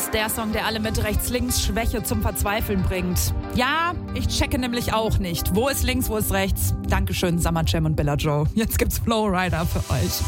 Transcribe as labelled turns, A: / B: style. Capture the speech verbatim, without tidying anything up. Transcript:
A: der Song, der alle mit Rechts-Links-Schwäche zum Verzweifeln bringt. Ja, ich checke nämlich auch nicht. Wo ist links, wo ist rechts? Dankeschön, Summer Jam und Bella Joe. Jetzt gibt's Flowrider für euch.